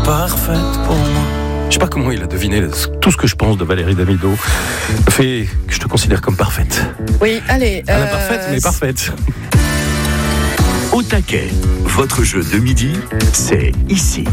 parfaite pour moi. Je sais pas comment il a deviné tout ce que je pense de Valérie Damido. Fait que je te considère comme parfaite. Oui, allez. Imparfaite, mais parfaite. Au taquet, votre jeu de midi, c'est ici.